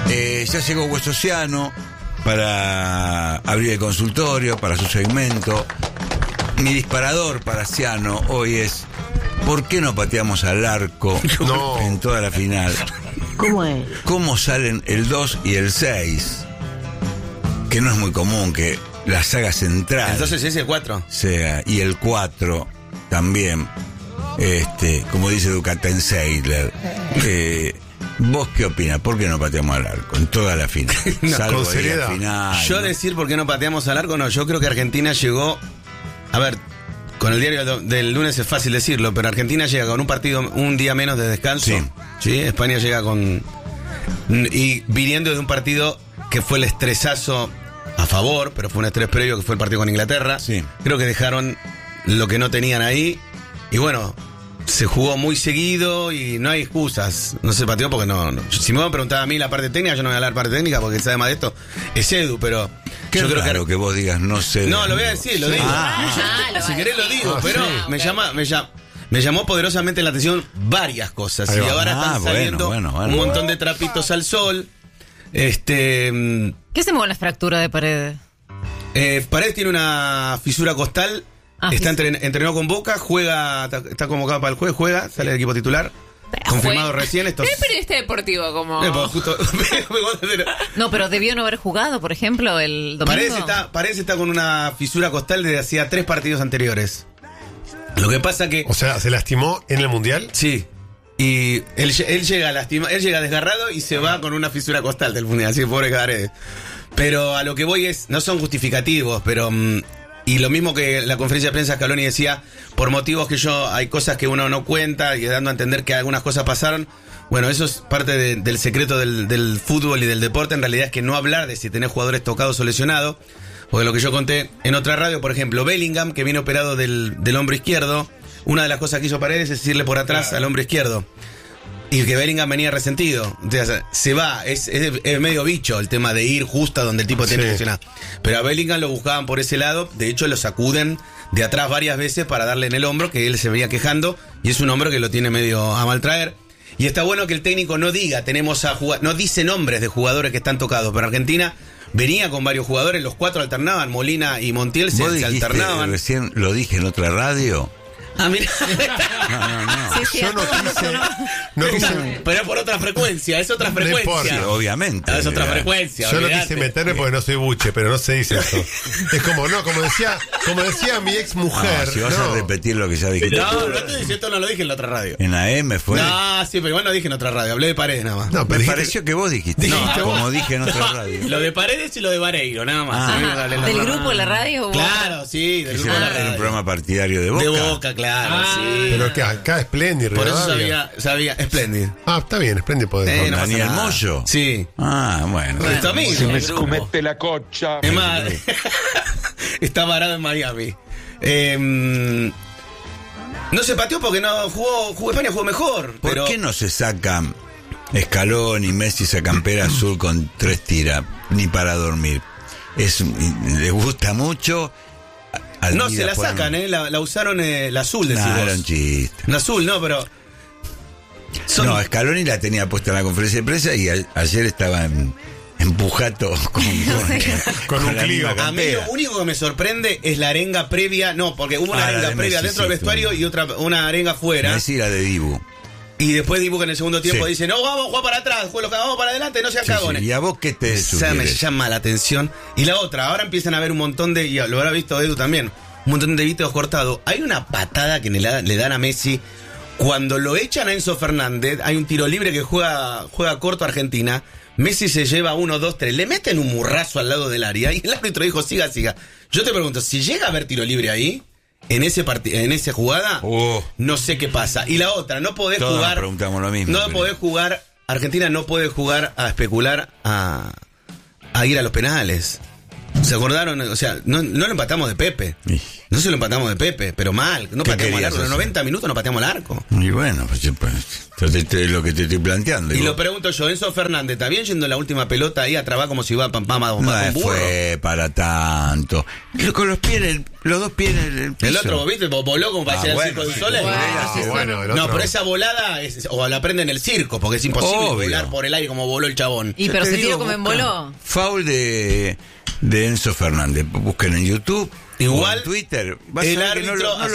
Ya llegó Hueso Ciano para abrir el consultorio, para su segmento. Mi disparador para Ciano hoy es: ¿por qué no pateamos al arco en toda la final? ¿Cómo es? ¿Cómo salen el 2 y el 6? Que no es muy común que la saga central. Entonces es el 4. Sea, y el 4 también. Como dice Ducaten Seidler. ¿Vos qué opinas? ¿Por qué no pateamos al arco en toda la final? No, salvo con ahí seriedad. al final. Yo decir por qué no pateamos al arco, no. Yo creo que Argentina llegó. A ver, con el diario del lunes es fácil decirlo, pero Argentina llega con un partido un día menos de descanso. Sí. España llega con. Y viniendo de un partido que fue el estresazo a favor, pero fue un estrés previo que fue el partido con Inglaterra. Sí. Creo que dejaron lo que no tenían ahí. Y bueno, se jugó muy seguido y no hay excusas. No se pateó porque no. Si me van a preguntar a mí la parte técnica, yo no voy a hablar parte técnica porque el que sabe más de esto es Edu, pero Qué yo raro creo que vos digas no sé. No, lo voy a decir, lo digo. Si querés lo digo, pero me llamó poderosamente la atención varias cosas. Ahí Y va. ahora están saliendo un montón de trapitos al sol. ¿Qué hacemos con la fractura de Paredes? Paredes tiene una fisura costal. Entrenó con Boca, está convocado para el jueves, sale del equipo titular. Confirmado recién. Es periodista deportivo, como. No, pero debió no haber jugado, por ejemplo, el domingo. Paredes está con una fisura costal desde hacía 3 partidos anteriores. Lo que pasa que. O sea, ¿se lastimó en el Mundial? Sí. Y él llega lastimado, él llega desgarrado y se va con una fisura costal del Mundial. Así que pobre Paredes. Pero a lo que voy es, no son justificativos, pero. Y lo mismo que la conferencia de prensa Scaloni decía, por motivos que hay cosas que uno no cuenta y dando a entender que algunas cosas pasaron. Bueno, eso es parte del secreto del fútbol y del deporte. En realidad es que no hablar de si tenés jugadores tocados o lesionados. Porque lo que yo conté en otra radio, por ejemplo, Bellingham, que viene operado del hombro izquierdo, una de las cosas que hizo Paredes es irle por atrás al hombro izquierdo. Y que Bellingham venía resentido. Entonces, se va, es medio bicho el tema de ir justo a donde el tipo tiene que lesionar. Pero a Bellingham lo buscaban por ese lado. De hecho, lo sacuden de atrás varias veces para darle en el hombro, que él se venía quejando. Y es un hombro que lo tiene medio a maltraer. Y está bueno que el técnico no diga, no dice nombres de jugadores que están tocados. Pero Argentina venía con varios jugadores, los 4 alternaban, Molina y Montiel se alternaban. Recién lo dije en otra radio. Ah, mira. No. Sí, Yo no quise. Pero por otra frecuencia, es otra frecuencia. Sí, obviamente. Es otra frecuencia. Yo no olvidate. quise meterme porque no soy buche, pero no se dice eso. Es como decía mi ex mujer. Si vas a repetir lo que ya dijiste. No estoy diciendo, esto no lo dije en la otra radio. En AM fue. No, sí, pero igual no dije en otra radio, hablé de Paredes nada más. No, Me pero pareció que vos dijiste. Como dije en otra radio. Lo de Paredes y lo de Vareiro, nada más. ¿Del grupo de la radio? Claro, sí, del grupo de la Era un radio. programa partidario de Boca. De Boca, claro, sí. Pero que acá Splendid, Por eso Rivadavia. sabía, Splendid. Ah, está bien, Splendid puede. Con no pasa Daniel nada. Moyo. Sí. Ah, bueno. Es tu amigo. Si me el grupo. scomette la coccia. Es más, está varado en Miami. No se pateó porque no jugó España, jugó mejor. ¿Por pero qué no se sacan Scaloni y Messi esa campera azul con 3 tiras? Ni para dormir. Les gusta mucho. no se la sacan, la usaron la azul, decís Nah, vos. era un chiste. La azul, no, pero. No, Scaloni la tenía puesta en la conferencia de prensa y ayer estaba en Pujato con un la Clio. misma A mí campera. lo único que me sorprende es la arenga previa. No, porque hubo una la arenga de previa Messi, dentro del sí, vestuario y una arenga afuera. Messi era de Dibu. Y después Dibu que en el segundo tiempo Sí. dice: no, vamos a jugar para atrás, vamos para adelante, no sean Sí, cagones. ¿Y a vos qué te Esa me sugiere? llama la atención. Y la otra, ahora empiezan a ver un montón de, y lo habrá visto Edu también, un montón de videos cortados. Hay una patada que le dan a Messi cuando lo echan a Enzo Fernández. Hay un tiro libre que juega corto Argentina. Messi se lleva 1, 2, 3. Le meten un murrazo al lado del área y el árbitro dijo: siga. Yo te pregunto, si llega a haber tiro libre ahí, en esa jugada, no sé qué pasa. Y la otra, no podés Todos jugar. nos preguntamos lo mismo. No podés jugar. Argentina no puede jugar a especular a ir a los penales. ¿Se acordaron? O sea, no lo empatamos de Pepe. No se lo empatamos de Pepe, pero mal. No pateamos el arco. En los 90 minutos no pateamos el arco. Y bueno, pues es lo que te estoy planteando. Y lo pregunto yo, Enzo Fernández, ¿está bien yendo la última pelota ahí a trabar como si iba a Pampama con burro? No fue para tanto. Con los pies, los dos pies en el piso. El otro, ¿viste? Voló como para hacer el circo de Soles. No, pero esa volada o la prende en el circo, porque es imposible volar por el aire como voló el chabón. Y pero se tiró como en voló. Foul de Enzo Fernández. Busquen en YouTube. Igual en Twitter. El árbitro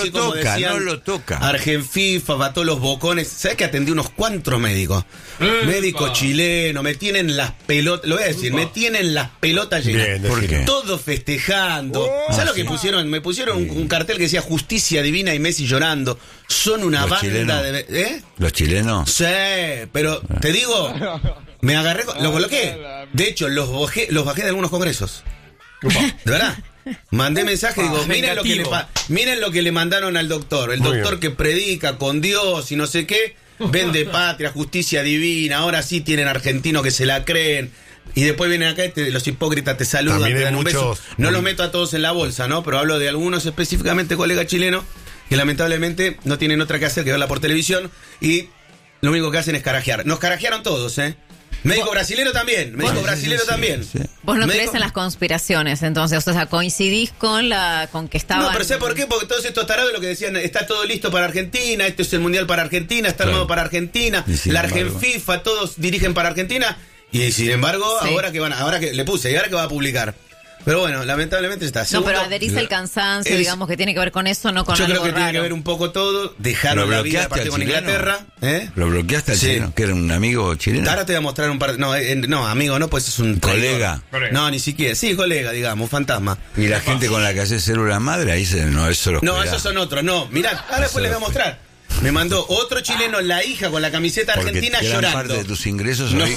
No lo toca. Argenfifa, mató los bocones. ¿Sabes que atendí unos cuantos médicos? Médico chileno, me tienen las pelotas. Lo voy a decir, me tienen las pelotas llenas. Bien, ¿por qué? Todos festejando. ¿Sabes lo que pusieron? Me pusieron un cartel que decía Justicia Divina y Messi llorando. Son una banda de. ¿Los chilenos? Sí, pero te digo, me agarré, lo coloqué. De hecho, los bajé de algunos congresos. De verdad. Mandé mensaje y digo, miren lo que le mandaron al doctor. El doctor que predica con Dios y no sé qué, vende patria, justicia divina, ahora sí tienen argentinos que se la creen. Y después vienen acá los hipócritas te saludan, también te dan un beso. No los meto a todos en la bolsa, ¿no? Pero hablo de algunos específicamente colegas chilenos que lamentablemente no tienen otra que hacer que verla por televisión y lo único que hacen es carajear. Nos carajearon todos, ¿eh? Médico brasilero también. Sí. Vos no crees en las conspiraciones, entonces, o sea, coincidís con que estaban... No, pero ¿sé por qué? Porque todos estos tarados lo que decían, está todo listo para Argentina, esto es el Mundial para Argentina, está armado para Argentina, la Argenfifa, todos dirigen para Argentina, y sin embargo, ahora que le puse, y ahora que va a publicar. Pero bueno, lamentablemente está. No, pero adherís al cansancio, digamos, que tiene que ver con eso, no con yo algo creo que raro. Tiene que ver un poco todo. Dejaron la vida aparte con Inglaterra. ¿Lo bloqueaste al chileno? ¿Que era un amigo chileno? Ahora te voy a mostrar un par... No, amigo, no, pues es un... ¿Colega? No, ni siquiera. Sí, colega, digamos, un fantasma. ¿Y la gente con la que hace células madre? Ahí No, esos son otros, no. Mirá, ahora después les voy a mostrar. Me mandó otro chileno, la hija con la camiseta argentina llorando. Parte de tus ingresos no.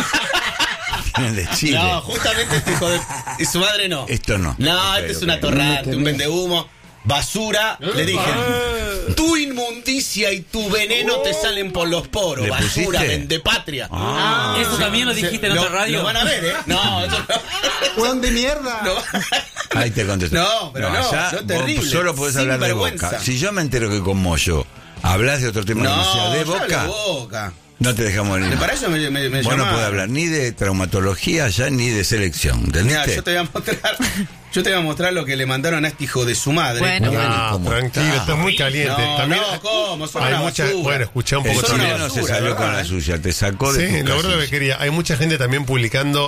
De Chile. No, justamente este hijo de... Y su madre no. Esto no. No, este es un atorrante, un vendehumo. Basura. Le dije, tu inmundicia y tu veneno te salen por los poros. Basura, vendepatria. ¿Eso también lo dijiste en otra radio? Lo van a ver, ¿eh? No, eso no. ¡Juan de mierda! No. Ahí te contesto. No, pero no, es terrible. Solo podés hablar de Boca. Si yo me entero que con Moyo hablas de otro tema que no sea de Boca... No te dejamos venir. Para eso me vos no podés hablar ni de traumatología ya ni de selección. ¿Entendiste? Mirá, yo te voy a mostrar lo que le mandaron a este hijo de su madre. Bueno, tranquilo, está muy caliente. También ¿cómo? Son una basura. Bueno, escuché un poco. El chileno se salió con la suya, te sacó de tu lo verdad que quería. Hay mucha gente también publicando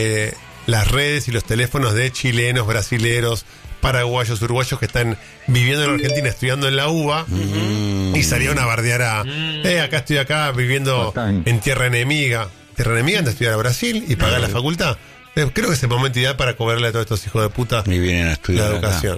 las redes y los teléfonos de chilenos, brasileros, paraguayos, uruguayos que están viviendo en Argentina, estudiando en la UBA y salieron a bardear acá estoy acá viviendo en tierra enemiga. Tierra enemiga, antes de estudiar a Brasil y pagar la facultad. Creo que es el momento ideal para cobrarle a todos estos hijos de puta y vienen a estudiar la educación.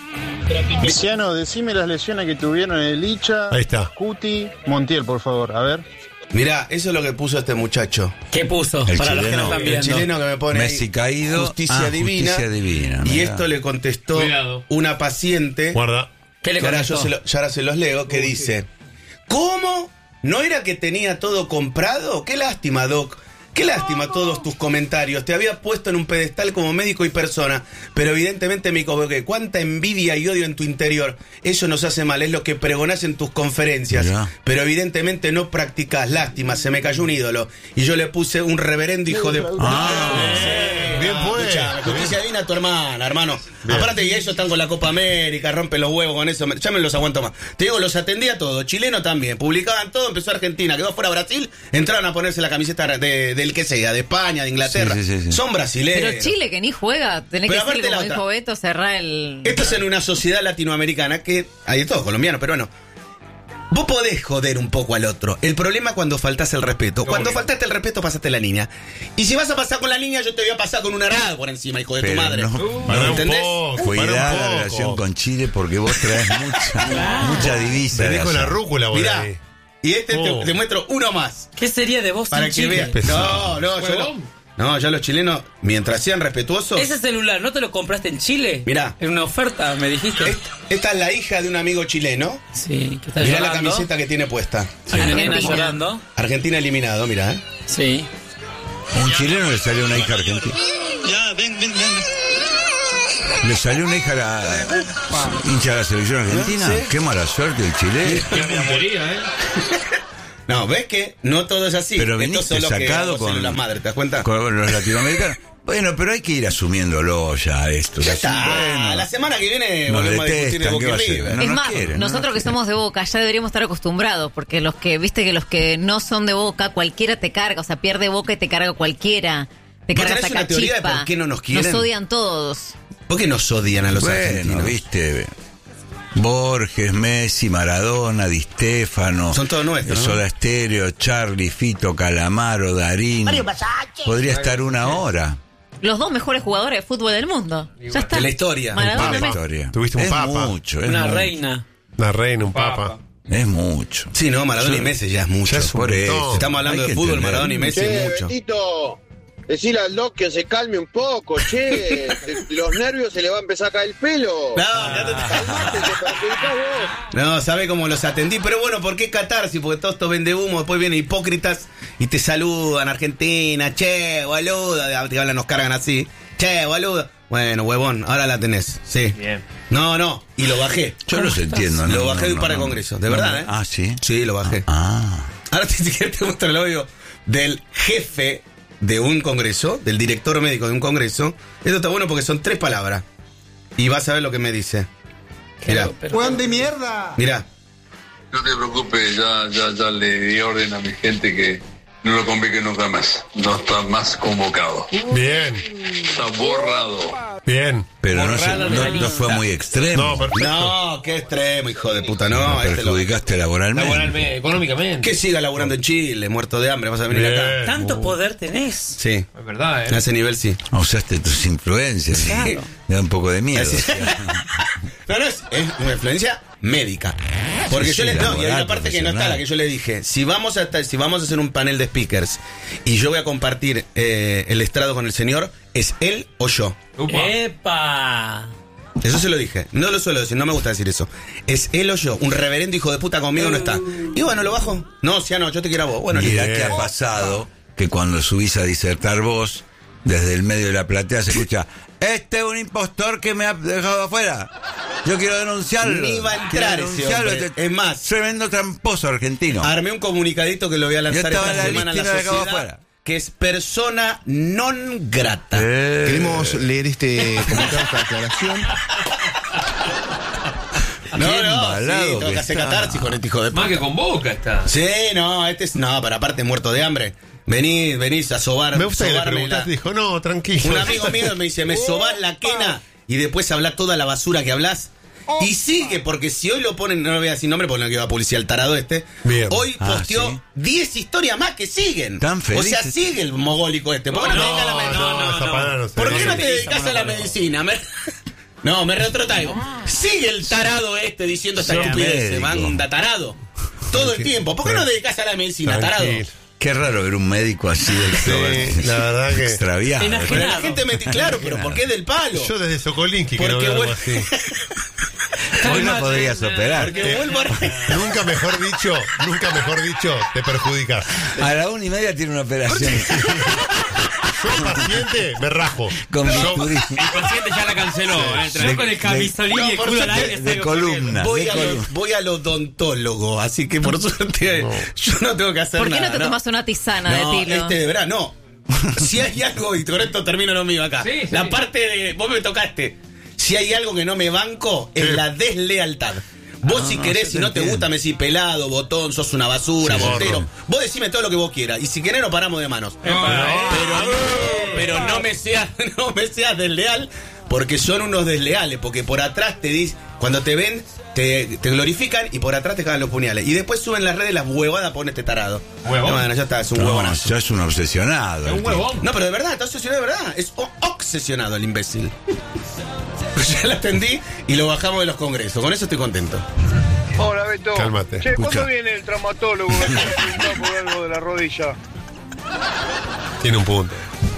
Luciano, decime las lesiones que tuvieron en el Licha, ahí está. Cuti, Montiel, por favor, a ver. Mirá, eso es lo que puso este muchacho. ¿Qué puso? El para chileno, los que no están viendo. El chileno que me pone Messi ahí, caído, justicia divina. Y esto le contestó una paciente. Guarda. ¿Qué le contestó? Ahora se los leo, que dice: ¿cómo? ¿No era que tenía todo comprado? Qué lástima, Doc. Qué lástima todos tus comentarios. Te había puesto en un pedestal como médico y persona, pero evidentemente me equivoqué. Cuánta envidia y odio en tu interior. Eso nos hace mal, es lo que pregonás en tus conferencias. Ya. Pero evidentemente no practicás. Lástima, se me cayó un ídolo. Y yo le puse un reverendo hijo de... Bien pues. Justicia divina a tu hermano. Bien. Aparte que ellos están con la Copa América, rompen los huevos con eso. Ya me los aguanto más. Te digo, los atendí a todos. Chileno también. Publicaban todo, empezó Argentina, quedó fuera Brasil, entraron a ponerse la camiseta del que sea, de España, de Inglaterra. Sí. Son brasileños. Pero Chile, que ni juega, tenés que decir, como dijo Beto, cerrar el... Esto es en una sociedad latinoamericana que hay de todo, colombianos, peruanos. Vos podés joder un poco al otro. El problema es cuando faltás el respeto. Cuando faltaste el respeto, pasaste la línea. Y si vas a pasar con la línea, yo te voy a pasar con un arado por encima, hijo de tu madre. ¿Entendés? Cuidá la relación con Chile porque vos traes mucha divisa. Venís con la rúcula, boludo. Mirá, y te muestro uno más. ¿Qué sería de vos para sin que Chile? veas. Ya los chilenos, mientras sean respetuosos... Ese celular, ¿no te lo compraste en Chile? Mirá. En una oferta, me dijiste. Esta es la hija de un amigo chileno. Sí, que está mirá llorando. La camiseta que tiene puesta. Sí. Argentina llorando. Argentina eliminado, mirá, Sí. A un chileno le salió una hija argentina. Ya, ven. Le salió una hija a la hincha de la selección argentina. Sí. Qué mala suerte el Chile. Qué puntería, No, ¿ves que no todo es así? Pero Esto viniste solo que sacado hago con las madres, ¿te das cuenta? con los latinoamericanos. Bueno, pero hay que ir asumiéndolo ya esto. Ya Así, está. bueno, La semana que viene nos volvemos a discutir de detestan, Boca ¿qué va a y hacer? River. No es nos más, quieren, nosotros que somos de Boca ya deberíamos estar acostumbrados, porque los que, viste que los que no son de Boca, cualquiera te carga, o sea, pierde Boca y te carga cualquiera. Te ¿Vos carga tenés una teoría de por qué no nos quieren? Nos odian todos. ¿Por qué nos odian a los Bueno, argentinos? viste, Borges, Messi, Maradona, Di Stéfano, Son todos nuestros, ¿no? Soda Stereo, Charlie, Fito, Calamaro, Darín. Podría estar una hora. Los dos mejores jugadores de fútbol del mundo. Ya está. De la historia. Maradona, La Messi. historia. Tuviste un es papa. mucho, es Una mucho. reina. Una reina, un papa. Es mucho. Sí, no, Maradona y Messi ya es mucho. Ya es un Por eso. montón. Estamos hablando Hay de que fútbol, entender. Maradona y Messi es Che, mucho. Betito, decile al Doc que se calme un poco, che. Los nervios se le va a empezar a caer el pelo. Calmate, te perjudicás vos. No, sabe cómo los atendí, pero bueno, ¿por qué catarsis? Porque todo esto vende humo, después vienen hipócritas y te saludan, Argentina, che, boluda, te hablan, nos cargan así, che, boluda. Bueno, huevón, ahora la tenés, sí. Bien. No, y lo bajé. Yo los entiendo, ¿no? Lo bajé de un No, par de no. congresos, de No, verdad, no. ¿eh? Ah, ¿sí? Sí, lo bajé. Ah. Ahora si quieres te muestro el audio del jefe de un congreso, del director médico de un congreso. Esto está bueno porque son 3 palabras. Y vas a ver lo que me dice. Mirá, ¡Juan de mierda! mirá. No te preocupes, ya le di orden a mi gente que no lo convoque nunca más. No está más convocado. Bien, Está borrado. bien. Pero no, Borrado de la no fue muy extremo. No, perfecto. No, qué extremo, hijo de puta, no. No, este lo- perjudicaste laboralmente. Económicamente. Que siga laburando en Chile, muerto de hambre, vas a venir Bien. acá. Tanto poder tenés. Sí, Es verdad, a ese nivel sí. Usaste tus influencias. Claro. Me da un poco de miedo. Así- No, es una influencia médica. Porque Sí, yo sí, le. No, y hay laboral, una parte que no está, la que yo le dije. Si vamos a hacer un panel de speakers y yo voy a compartir el estrado con el señor, ¿es él o yo? ¡Epa! Eso se lo dije. No lo suelo decir, no me gusta decir eso. ¿Es él o yo? Un reverendo hijo de puta conmigo no está. Y bueno, lo bajo. No, no, yo te quiero a vos. Bueno, Mirá listo. qué ha pasado que cuando subís a disertar vos, desde el medio de la platea se escucha: este es un impostor que me ha dejado afuera. Yo quiero denunciarlo. Ni va a Quiero entrar ese denunciarlo. hombre. Este Es más, tremendo tramposo argentino. armé un comunicadito que lo voy a lanzar Yo estaba esta en la semana en lista la y lo dejaba sociedad, afuera. que es persona non grata. Queremos leer este comunicado, esta declaración. No, Qué no, embalado sí, tengo que que hacer está. catarsis con este hijo de puta. Más que con Boca está. Sí, no, este es. No, pero aparte muerto de hambre. Venís a sobar. Me gusta que le sobarme preguntaste, la- dijo, no, tranquilo. Un amigo mío me dice, me sobás la quena y después hablas toda la basura que hablas. Y sigue, porque si hoy lo ponen, no lo voy a decir nombre porque no quiero a policía al tarado este. Bien. Hoy Ah, posteó ¿sí? 10 historias más que siguen. Tan O sea, felices. sigue el mogólico este. ¿Por qué no, te dedicas a la medicina? Zapadano, ¿Por qué no sé. te dedicas a la medicina? No, me retrotraigo. Sigue el tarado este diciendo esta Sí, estupidez. médico. Manda tarado. Todo el tiempo. ¿Por qué no dedicas a la medicina, tarado? Tranquilo. Qué raro ver un médico así Sí, la verdad que- extraviado. Enajenado. Pero la gente me... Claro, pero ¿por qué del palo? Yo desde Sokolinski que no Porque veo algo bueno- así. Hoy no podrías operar. Porque vuelvo a... Nunca mejor dicho, te perjudicas. A la 1:30 tiene una operación. Yo, paciente, me rajo. Con bisturí. El paciente ya la canceló. Entró con el camisolín y el culo al aire. De columna. Voy al odontólogo, así que por suerte yo no tengo que hacer ¿Por qué nada. no te tomas una tisana No, de tilo? este de verdad, no. Si hay algo, y con esto termino lo mío acá. Sí, sí. La parte de... Vos me tocaste. Si hay algo que no me banco, es la deslealtad. Vos si querés, si no te gusta, me decís pelado, botón, sos una basura, Sí, botero. gordo. Vos decime todo lo que vos quieras. Y si querés nos paramos de manos. Pero no me seas desleal, porque son unos desleales, porque por atrás te dicen, cuando te ven, te glorifican y por atrás te cagan los puñales. Y después suben las redes las huevadas, pon este tarado. ¿Huevón? Bueno, ya está, es un No, huevonazo. ya es un obsesionado. Un huevón. No, pero de verdad, está obsesionado de verdad. Es obsesionado el imbécil. Ya lo atendí y lo bajamos de los congresos. Con eso estoy contento. Hola, Beto. Cálmate. Che, ¿cuándo Escucha. viene el traumatólogo que se pintó por algo de la rodilla? Tiene un punto.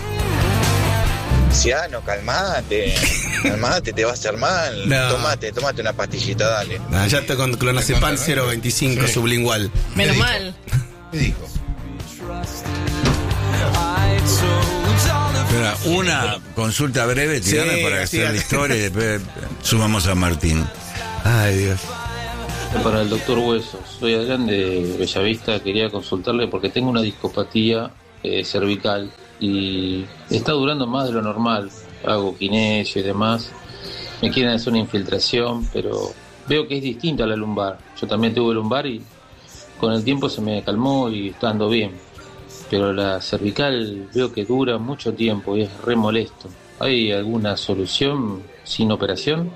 Ciano, calmate, te va a hacer mal. No. Tómate una pastillita, dale. Ah, ya estoy con clonazepam 0.25 sublingual. Menos mal. ¿Qué dijo? Mira, Una consulta breve, tirame Sí, para sí, hacer la historia y después sumamos a Martín. Ay, Dios. Para el doctor Hueso, soy Adrián de Bellavista, quería consultarle porque tengo una discopatía cervical y está durando más de lo normal, hago kinesio y demás, me quieren hacer una infiltración, pero veo que es distinta a la lumbar, yo también tuve lumbar y con el tiempo se me calmó y está andando bien, pero la cervical veo que dura mucho tiempo y es re molesto. ¿Hay alguna solución sin operación?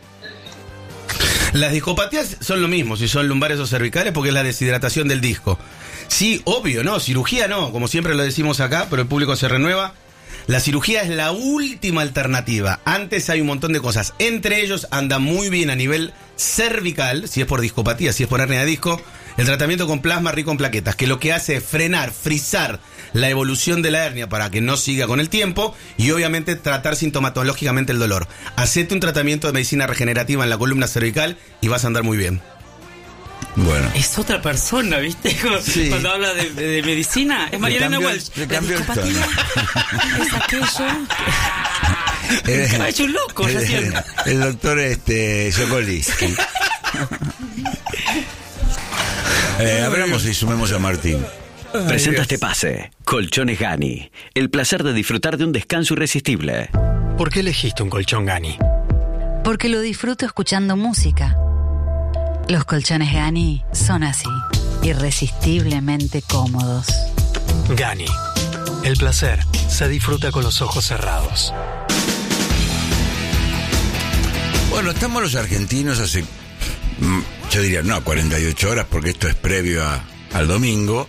Las discopatías son lo mismo, si son lumbares o cervicales, porque es la deshidratación del disco. Sí, obvio, no, cirugía no, como siempre lo decimos acá, pero el público se renueva. La cirugía es la última alternativa. Antes hay un montón de cosas. Entre ellos anda muy bien a nivel cervical, si es por discopatía, si es por hernia de disco, el tratamiento con plasma rico en plaquetas, que lo que hace es frenar, frizar la evolución de la hernia para que no siga con el tiempo y obviamente tratar sintomatológicamente el dolor. Hacete un tratamiento de medicina regenerativa en la columna cervical y vas a andar muy bien. Bueno. Es otra persona, ¿viste? Sí. Cuando habla de medicina, es Mariana Walsh. Le cambió el tono. Es aquello. Ha hecho un loco, ya siento. El doctor Sokolisky. Abramos y sumemos a Martín. Presenta este pase. Colchones Gani. El placer de disfrutar de un descanso irresistible. ¿Por qué elegiste un colchón Gani? Porque lo disfruto escuchando música. Los colchones Gani son así, irresistiblemente cómodos. Gani. El placer se disfruta con los ojos cerrados. Bueno, estamos los argentinos hace, yo diría, 48 horas, porque esto es previo al domingo,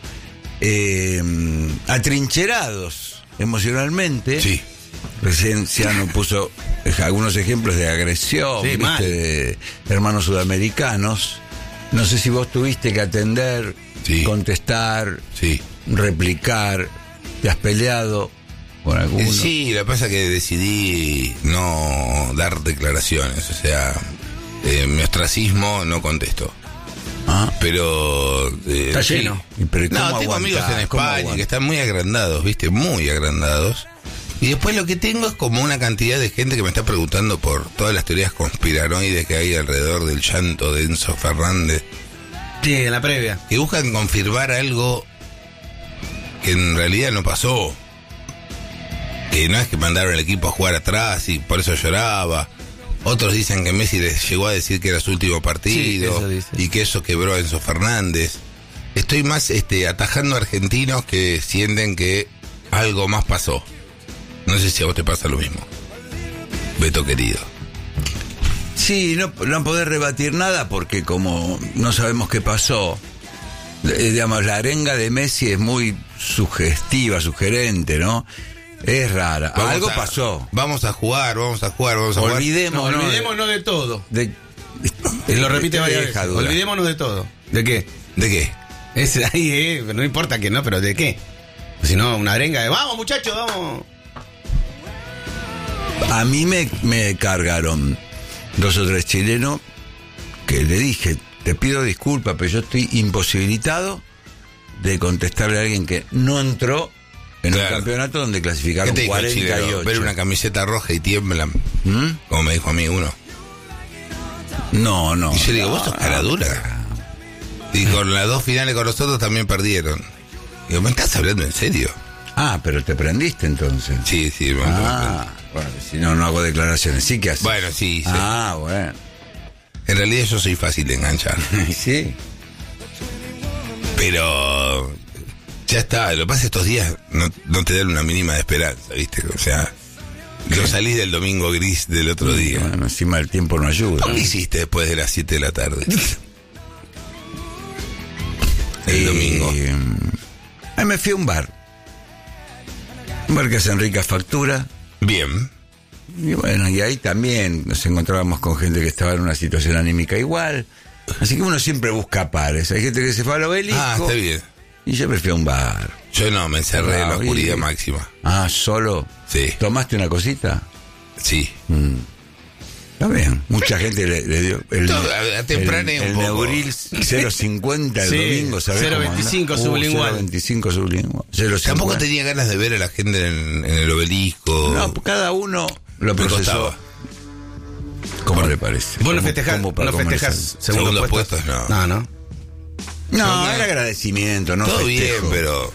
atrincherados emocionalmente. Sí. Recién Ciano puso algunos ejemplos de agresión, sí, de hermanos sudamericanos. No sé si vos tuviste que atender, sí, contestar, sí, replicar. ¿Te has peleado con alguno? Sí, lo que pasa es que decidí no dar declaraciones. O sea, mi ostracismo no contesto. ¿Ah? Pero está lleno. Sí. Pero no, tengo amigos en España que están muy agrandados, ¿viste? Muy agrandados. Y después lo que tengo es como una cantidad de gente que me está preguntando por todas las teorías conspiranoides que hay alrededor del llanto de Enzo Fernández. Sí, en la previa. Que buscan confirmar algo que en realidad no pasó. Que no es que mandaron al equipo a jugar atrás y por eso lloraba. Otros dicen que Messi les llegó a decir que era su último partido, sí, y que eso quebró a Enzo Fernández. Estoy más atajando a argentinos que sienten que algo más pasó. No sé si a vos te pasa lo mismo, Beto querido. Sí, no poder rebatir nada porque como no sabemos qué pasó, digamos, la arenga de Messi es muy sugestiva, sugerente, ¿no? Es rara. Algo pasó. Vamos a jugar. Olvidémonos de todo. Lo repite varias veces. Olvidémonos de todo. ¿De qué? ¿De qué? Es ahí, no importa que no, pero ¿de qué? Si no, una arenga de vamos muchachos, vamos. A mí me cargaron 2 o 3 chilenos que le dije, te pido disculpas, pero yo estoy imposibilitado de contestarle a alguien que no entró en un campeonato donde clasificaron 48. Ver una camiseta roja y tiemblan, como me dijo a mí uno. No. Y yo digo, vos sos cara dura. Y con las 2 finales con nosotros también perdieron. Digo, ¿me estás hablando en serio? Ah, pero te prendiste entonces. Sí. Bueno, si no hago declaraciones, sí que haces. Bueno, sí. Bueno. En realidad yo soy fácil de enganchar. Sí. Pero ya está, lo que pasa es que estos días no te dan una mínima de esperanza, ¿viste? O sea, no salís del domingo gris del otro día. Bueno, encima el tiempo no ayuda. ¿Qué hiciste después de las 7 de la tarde? El domingo. Me fui a un bar que hace rica factura. Bien. Y bueno, y ahí también nos encontrábamos con gente que estaba en una situación anímica igual. Así que uno siempre busca pares. Hay gente que se fue al Obelisco. Ah, está bien. Y yo me fui a un bar. Yo no, me encerré en la oscuridad máxima. Ah, ¿solo? Sí. ¿Tomaste una cosita? Sí. Está bien, mucha gente le dio a temprane un poco. Neuril 0.50 el domingo, ¿sabes? 0.25 sublingual. 0.25 sublingual. Tampoco tenía ganas de ver a la gente en el obelisco. No, cada uno lo procesó. ¿Cómo le parece? ¿Vos lo festejás segundo puestos? No. No, era agradecimiento, no todo festejo. bien, pero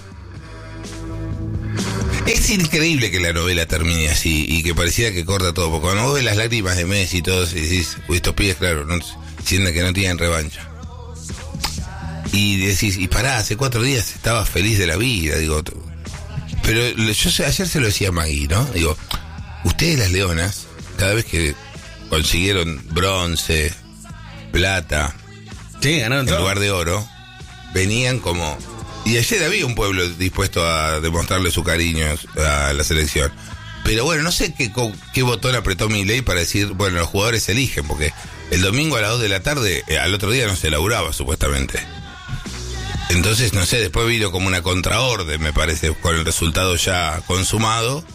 es increíble que la novela termine así y que pareciera que corta todo. Porque cuando vos ves las lágrimas de Messi y todos y decís, estos pibes, claro, no, sienten que no tienen revancha. Y decís, y pará, hace 4 días estaba feliz de la vida, digo. Pero yo ayer se lo decía a Magui, ¿no? Digo, ustedes las leonas, cada vez que consiguieron bronce, plata, ganaron en lugar de oro, venían como... Y ayer había un pueblo dispuesto a demostrarle su cariño a la selección. Pero bueno, no sé qué botón apretó Milei para decir, bueno, los jugadores eligen, porque el domingo a las 2 de la tarde, al otro día no se laburaba, supuestamente. Entonces, no sé, después vino como una contraorden, me parece, con el resultado ya consumado.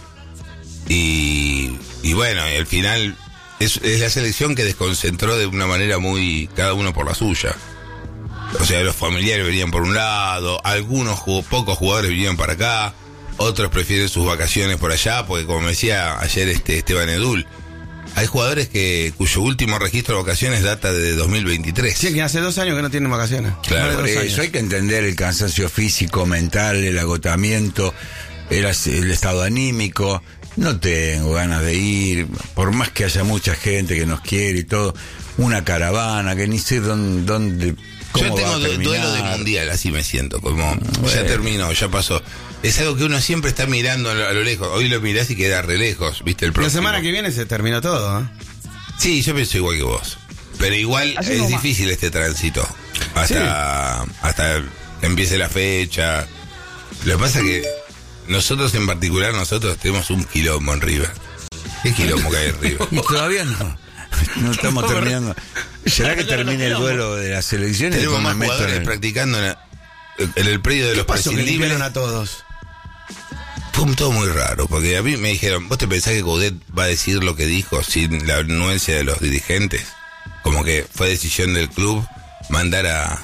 Y bueno, al final es la selección que desconcentró de una manera muy... cada uno por la suya. O sea, los familiares venían por un lado, pocos jugadores vinieron para acá, otros prefieren sus vacaciones por allá, porque como me decía ayer Esteban Edul, hay jugadores cuyo último registro de vacaciones data de 2023. Sí, que hace 2 años que no tienen vacaciones. Claro, por eso hay que entender el cansancio físico, mental, el agotamiento, el estado anímico. No tengo ganas de ir, por más que haya mucha gente que nos quiere y todo, una caravana que ni sé dónde yo tengo duelo de mundial, así me siento, como ya terminó, ya pasó. Es algo que uno siempre está mirando a lo lejos. Hoy lo mirás y queda re lejos, ¿viste? El próximo. La semana que viene se terminó todo, ¿eh? Sí, yo pienso igual que vos. Pero igual es difícil este tránsito. Hasta que empiece la fecha. Lo que pasa es que nosotros en particular, tenemos un quilombo en River. ¿Qué quilombo que hay en River? Y todavía no estamos terminando. ¿Será que termine el duelo de las selecciones? Tenemos más jugadores practicando en el predio de los prescindibles. A todos. Fue todo muy raro, porque a mí me dijeron, ¿vos te pensás que Coudet va a decir lo que dijo sin la anuencia de los dirigentes? Como que fue decisión del club mandar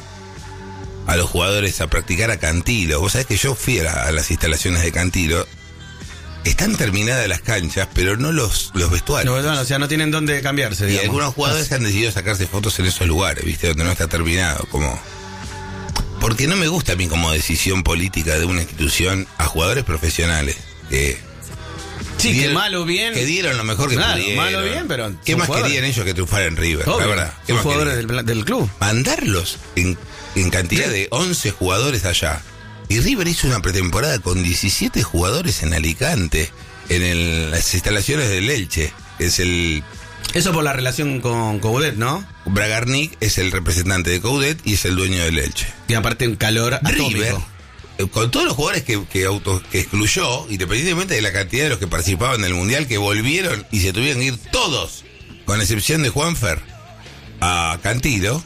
a los jugadores a practicar a Cantilo. Vos sabés que yo fui a las instalaciones de Cantilo. Están terminadas las canchas, pero no los vestuarios. No, o sea, no tienen dónde cambiarse, digamos. Y algunos jugadores han decidido sacarse fotos en esos lugares, ¿viste? Donde no está terminado, como... Porque no me gusta a mí como decisión política de una institución a jugadores profesionales que... Sí, dieron, que mal o bien... Que dieron lo mejor que pudieron. Mal o bien, pero... ¿Qué más querían ellos que triunfar en River? Obvio, la verdad. ¿Qué son más jugadores del club. Mandarlos en cantidad de 11 jugadores allá. Y River hizo una pretemporada con 17 jugadores en Alicante, en las instalaciones del Elche. Eso por la relación con Coudet, ¿no? Bragarnik es el representante de Coudet y es el dueño del Elche. Y aparte un calor atómico. River, con todos los jugadores que excluyó, independientemente de la cantidad de los que participaban en el Mundial, que volvieron y se tuvieron que ir todos, con excepción de Juanfer, a Cantilo.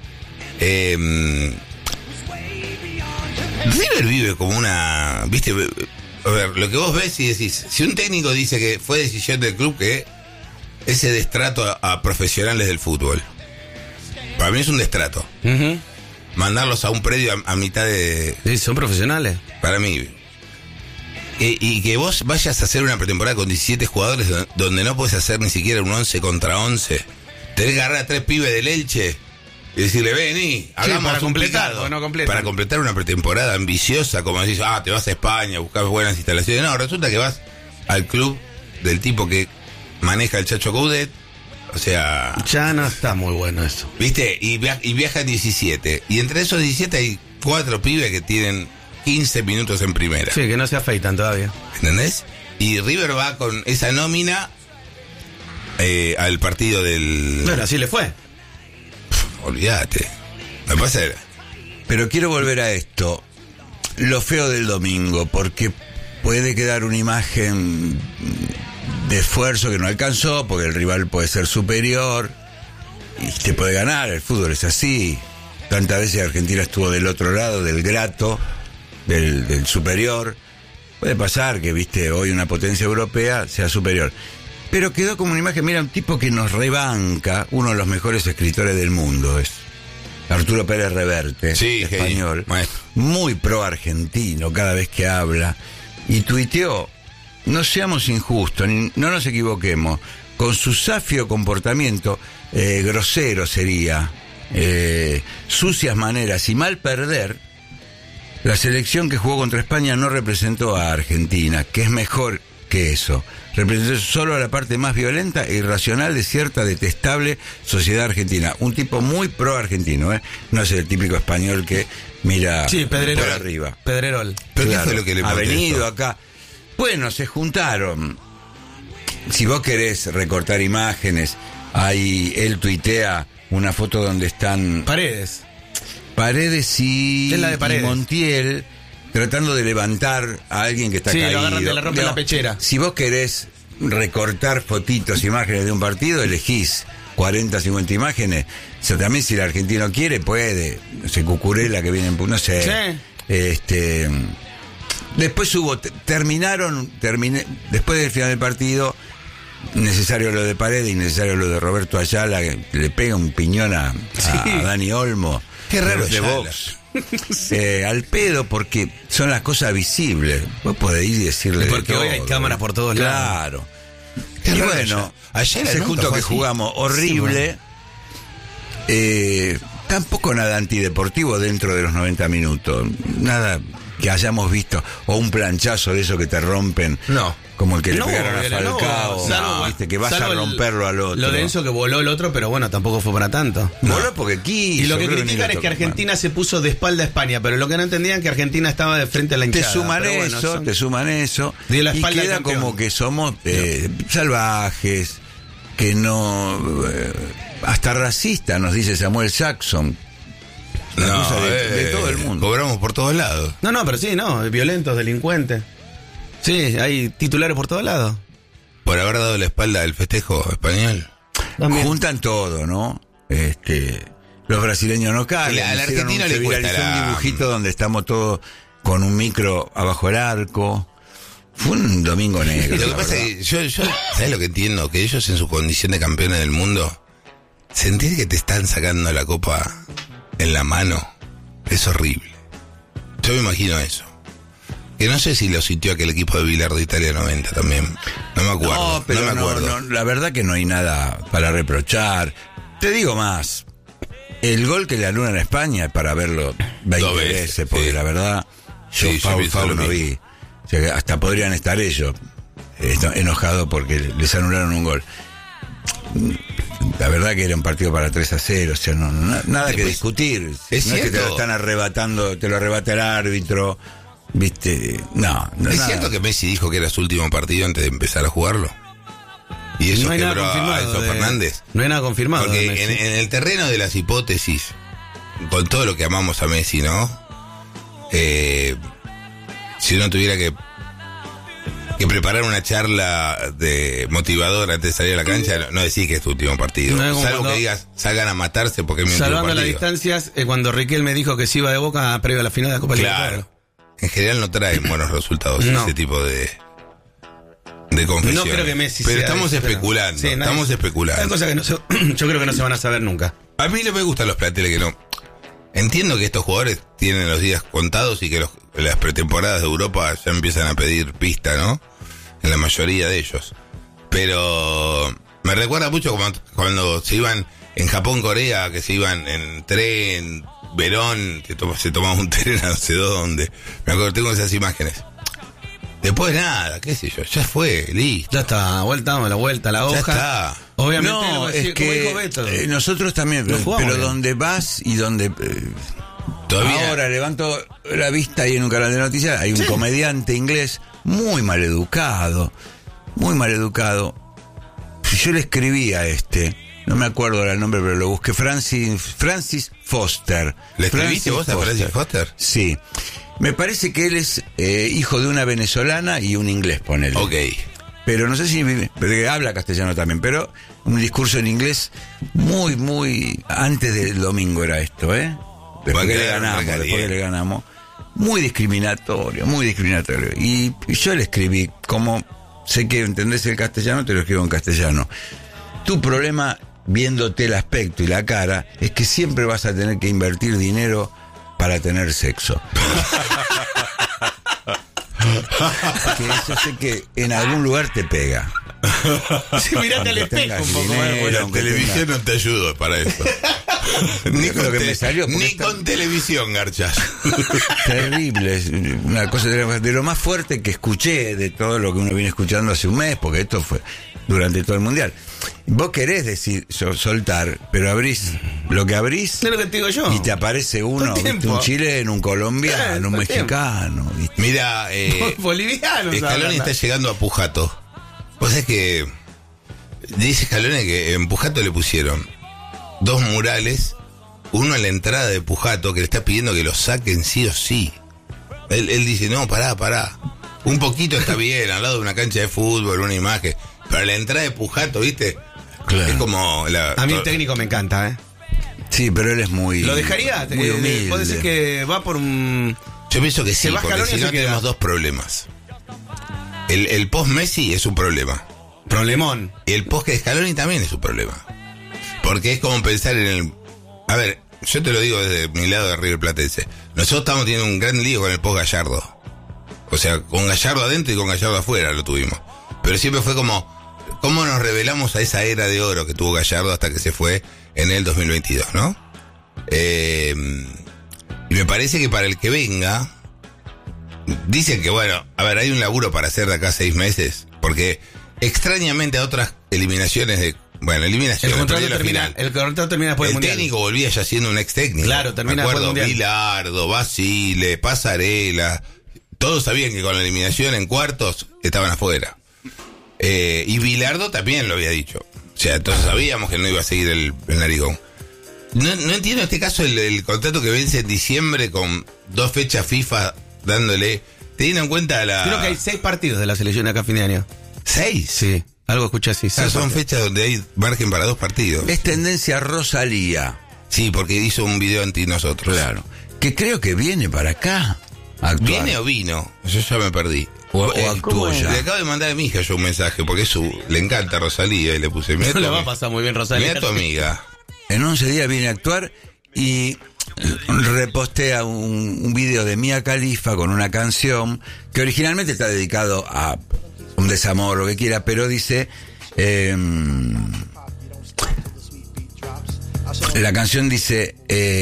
River vive como una... ¿Viste? A ver, lo que vos ves y decís, si un técnico dice que fue decisión del club que ese destrato a profesionales del fútbol, para mí es un destrato. Mandarlos a un predio a mitad de... Sí, son profesionales. Para mí. Y que vos vayas a hacer una pretemporada con 17 jugadores donde no puedes hacer ni siquiera un 11 contra 11. Tenés que agarrar a 3 pibes del Elche y decirle, vení, hagamos para un completar, picado. no para completar una pretemporada ambiciosa, como decís, te vas a España, buscas buenas instalaciones. No, resulta que vas al club del tipo que maneja el Chacho Coudet. O sea... Ya no está muy bueno eso. ¿Viste? Y viajan 17. Y entre esos 17 hay 4 pibes que tienen 15 minutos en primera. Sí, que no se afeitan todavía. ¿Entendés? Y River va con esa nómina al partido del... Bueno, así le fue. Olvídate. Me pasa. Pero quiero volver a esto. Lo feo del domingo, porque puede quedar una imagen de esfuerzo que no alcanzó, porque el rival puede ser superior y te puede ganar. El fútbol es así. Tantas veces Argentina estuvo del otro lado, del grato, del superior. Puede pasar que, viste, hoy una potencia europea sea superior. Pero quedó como una imagen, mira, un tipo que nos rebanca, uno de los mejores escritores del mundo es Arturo Pérez Reverte, español, muy pro argentino cada vez que habla, y tuiteó, no seamos injustos, no nos equivoquemos, con su safio comportamiento, grosero sería, sucias maneras y mal perder, la selección que jugó contra España no representó a Argentina, que es mejor que eso. Representó solo a la parte más violenta e irracional de cierta detestable sociedad argentina. Un tipo muy pro-argentino, ¿eh? No es el típico español que mira por arriba. Pedrerol. ¿Pero claro, qué fue lo que le ha molestó? venido acá. Bueno, se juntaron. Si vos querés recortar imágenes, él tuitea una foto donde están... Paredes y, es la de Paredes. Y Montiel tratando de levantar a alguien que está caído. Sí, lo agarran de la rompe la pechera. Si vos querés recortar fotitos, imágenes de un partido, elegís 40, 50 imágenes. O sea, también si el argentino quiere, puede. Se Cucurella que viene en... No sé. Sí. Después después del final del partido, necesario lo de Paredes y necesario lo de Roberto Ayala, que le pega un piñón a Dani Olmo. Qué raro de Vox. Al pedo, porque son las cosas visibles. Vos podés ir y decirle porque de todo, hoy hay cámaras por todos lados. Claro. Qué Y raro, bueno, Ayala ese nunca junto fue que así. jugamos horrible. Tampoco nada antideportivo dentro de los 90 minutos. Nada que hayamos visto. O un planchazo de eso que te rompen. No. Como el que le pegaron a Falcao. Viste, que vas a romperlo al otro. Lo de Enzo que voló el otro, pero bueno, tampoco fue para tanto. Voló porque quiso. Y lo que creo critican ni es lo que tocó. Argentina se puso de espalda a España, pero lo que no entendían es que Argentina estaba de frente a la hinchada. Te suman eso. Dio la Y espalda al queda campeón. como que somos salvajes, que no... hasta racista, nos dice Samuel Jackson. Una cosa de todo el mundo. Cobramos por todos lados. No, pero sí, violentos, delincuentes. Sí, hay titulares por todos lados. Por haber dado la espalda al festejo español. También. Juntan todo, ¿no? Los brasileños no caen. Al argentino le se cuesta viralizó un dibujito donde estamos todos con un micro abajo el arco. Fue un domingo negro. Lo que la pasa verdad. es que yo ¿sabes lo que entiendo? Que ellos en su condición de campeones del mundo, sentir que te están sacando la copa en la mano es horrible. Yo me imagino eso. Que no sé si lo sintió aquel equipo de Vilar de Italia 90 también. No me acuerdo. No, pero no me acuerdo. la verdad que no hay nada para reprochar. Te digo más. El gol que le anulan a España es para verlo 20 veces, porque la verdad, yo Foul no vi. O sea, que hasta podrían estar ellos enojados porque les anularon un gol. La verdad que era un partido para 3-0, o sea, nada que discutir. Es no es que te cierto. lo están arrebatando, te lo arrebata el árbitro, viste, no. ¿Es nada. cierto que Messi dijo que era su último partido antes de empezar a jugarlo? Y eso No hay nada quebró a confirmado Enzo de- Fernández. No hay nada confirmado. Porque de Messi. en el terreno de las hipótesis, con todo lo que amamos a Messi, ¿no? Si uno tuviera que preparar una charla de motivadora antes de salir a la cancha, no decís que es tu último partido. No es como Salvo cuando- que digas, salgan a matarse porque es mi último Salvando las partido. distancias, cuando Riquelme dijo que se iba de Boca previo a la final de la Copa Libertadores. Claro. En general no traen buenos resultados No. ese tipo de confesiones. No creo que Messi Pero sea estamos ese, pero- especulando. Sí, nadie- estamos Hay especulando. cosas que no se- yo creo que no se van a saber nunca. A mí no me gustan los planteles que no. Entiendo que estos jugadores tienen los días contados y que las pretemporadas de Europa ya empiezan a pedir pista, ¿no? En la mayoría de ellos. Pero me recuerda mucho como cuando se iban en Japón, Corea, que se iban en tren, Verón, que se tomaba un tren a no sé dónde. Me acuerdo, tengo esas imágenes. Después nada, qué sé yo, ya fue, listo. Ya está, damos la vuelta, la hoja. Ya está. Obviamente, No, como es decía- como que dijo Beto, nosotros también, lo jugamos pero bien. donde vas y donde... Todavía. Ahora levanto la vista y en un canal de noticias hay un comediante inglés muy mal educado. Yo le escribí a no me acuerdo ahora el nombre, pero lo busqué, Francis Foster. ¿Le escribiste vos a Francis Foster? Sí. Me parece que él es hijo de una venezolana y un inglés, ponele. Ok. Pero no sé si pero habla castellano también, pero un discurso en inglés muy antes del domingo era esto, después que le ganamos, muy discriminatorio. Y yo le escribí como sé que entendés el castellano, te lo escribo en castellano. Tu problema, viéndote el aspecto y la cara, es que siempre vas a tener que invertir dinero para tener sexo. Que eso sé que en algún lugar te pega. Sí, mirate al espejo un poco. La televisión no te ayudó para eso. Ni con televisión, garchas. Terrible, es una cosa de lo más fuerte que escuché de todo lo que uno viene escuchando hace un mes, porque esto fue durante todo el mundial. Vos querés decir soltar, pero abrís lo que abrís, es lo que te digo yo, y te aparece uno, ¿viste? Un chileno, un colombiano, un mexicano, ¿viste? Mira, boliviano. Scaloni está llegando a Pujato. Vos sabés que dice Scaloni que en Pujato le pusieron 2 murales, uno en la entrada de Pujato que le está pidiendo que lo saquen sí o sí. Él dice, no, pará. Un poquito está bien, al lado de una cancha de fútbol, una imagen. Pero la entrada de Pujato, ¿viste? Claro. Es como a mí el técnico me encanta, ¿eh? Sí, pero él es muy... ¿Lo dejaría? Muy humilde. ¿Vos decís que va por un...? Yo pienso que sí, porque si no tenemos 2 problemas. El post-Messi es un problema. Problemón. Y el post que Scaloni también es un problema. Porque es como pensar en el... A ver, yo te lo digo desde mi lado de River Platense. Nosotros estamos teniendo un gran lío con el post Gallardo. O sea, con Gallardo adentro y con Gallardo afuera lo tuvimos. Pero siempre fue como... ¿Cómo nos revelamos a esa era de oro que tuvo Gallardo hasta que se fue en el 2022, ¿no? Y me parece que para el que venga... Dicen que, bueno, a ver, hay un laburo para hacer de acá a 6 meses. Porque extrañamente a otras eliminaciones de... Bueno, eliminaciones. El contrato termina después del mundial. El técnico volvía ya siendo un ex técnico. Claro, termina después del mundial. Bilardo, Basile, Pasarela. Todos sabían que con la eliminación en cuartos estaban afuera. Y Bilardo también lo había dicho. O sea, entonces sabíamos que no iba a seguir el narigón. No entiendo en este caso el contrato que vence en diciembre con 2 fechas FIFA dándole, teniendo en cuenta Creo que hay 6 partidos de la selección acá a fin de año. ¿6? Sí, algo escuché así. Son fechas donde hay margen para 2 partidos. Es tendencia Rosalía. Sí, porque hizo un video anti nosotros. Claro. Que creo que viene para acá. ¿Viene o vino? Yo ya me perdí. O actuó ya. Le acabo de mandar a mi hija yo un mensaje, porque le encanta Rosalía, y le puse... No le va a pasar muy bien Rosalía. Mira tu amiga. En 11 días viene a actuar y repostea un video de Mia Khalifa con una canción que originalmente está dedicado a un desamor, lo que quiera, pero dice... la canción dice...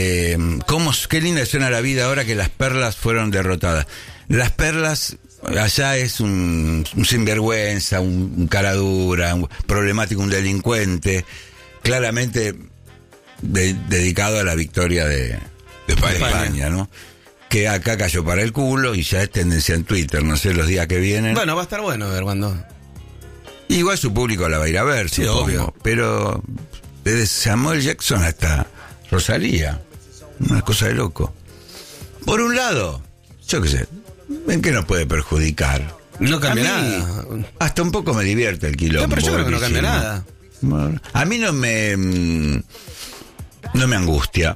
qué linda suena la vida ahora que las perlas fueron derrotadas. Las perlas... Allá es un sinvergüenza, un cara dura, un problemático, un delincuente, claramente dedicado a la victoria de España, ¿no? Que acá cayó para el culo y ya es tendencia en Twitter, no sé los días que vienen. Bueno, va a estar bueno ver cuando... Igual su público la va a ir a ver, sí, obvio. Pero desde Samuel Jackson hasta Rosalía, una cosa de loco. Por un lado, yo qué sé, ¿en qué nos puede perjudicar? No cambia nada. Hasta un poco me divierte el quilombo. No, pero yo creo que no cambia nada. A mí no me angustia.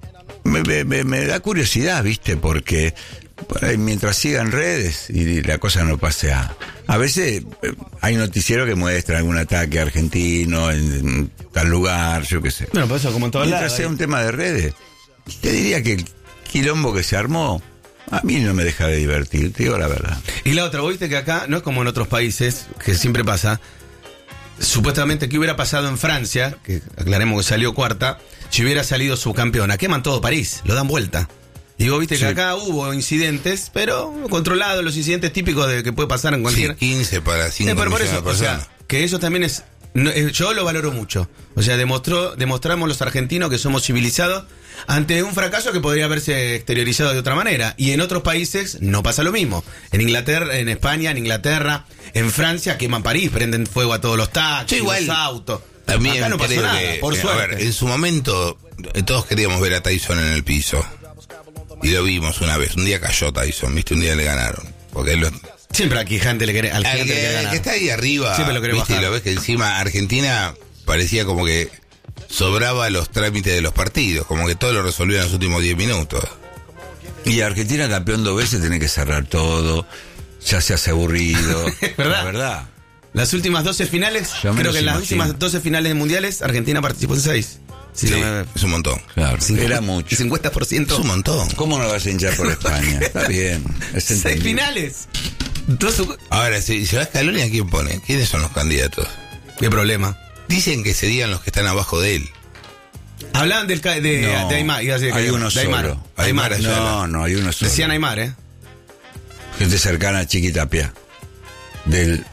Me da curiosidad, ¿viste? Porque mientras sigan redes y la cosa no pase a veces hay noticieros que muestran algún ataque argentino en tal lugar, yo qué sé. No, pasa como en todos lados. Mientras sea un tema de redes, te diría que el quilombo que se armó a mí no me deja de divertir, te digo la verdad. Y la otra, viste que acá no es como en otros países, que siempre pasa. Supuestamente, ¿qué hubiera pasado en Francia? Que aclaremos que salió cuarta. Si hubiera salido subcampeona, queman todo París, lo dan vuelta. Y vos viste que acá hubo incidentes, pero controlados, los incidentes típicos de que puede pasar en cualquier... Sí, 15 para 5 pero por millones eso, de personas. O sea, que eso también es... yo lo valoro mucho. O sea, demostramos los argentinos que somos civilizados ante un fracaso que podría haberse exteriorizado de otra manera. Y en otros países no pasa lo mismo. En Inglaterra, en España, en Inglaterra, en Francia queman París, prenden fuego a todos los taxis, los autos. También acá no pasó nada, por suerte. A ver, en su momento todos queríamos ver a Tyson en el piso. Y lo vimos una vez. Un día cayó Tyson, ¿viste? Un día le ganaron. Porque él siempre aquí gente le quiere al que está ahí arriba. Siempre lo quiere ¿viste? bajar. Y lo ves que encima Argentina parecía como que sobraba los trámites de los partidos, como que todo lo resolvía en los últimos 10 minutos. Y Argentina campeón 2 veces tiene que cerrar todo, ya se hace aburrido. ¿Verdad? La verdad. Las últimas 12 finales, Yo me creo los que en las imagino. últimas 12 finales mundiales, Argentina participó en 6. Sí, es un montón. Claro, era mucho. 50%. Es un montón. ¿Cómo no vas a hinchar por España? Está bien. Es 6 entendible. finales. Ahora, si se va a Scaloni, ¿a quién pone? ¿Quiénes son los candidatos? ¿Qué problema? Dicen que serían los que están abajo de él. Hablaban de Aymar. Iba a decir que Hay uno de Aymar. solo. Aymar. No, hay uno solo. Decían Aymar, ¿eh? Gente cercana a Chiqui Tapia. Del